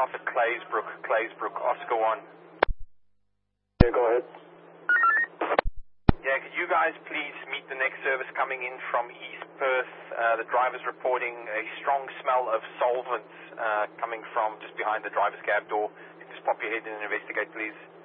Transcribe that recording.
Alpha Claysbrook, Oscar 1. Yeah, go ahead. Yeah, could you guys please meet the next service coming in from East Perth? The driver's reporting a strong smell of solvent coming from just behind the driver's cab door. Just pop your head in and investigate, please.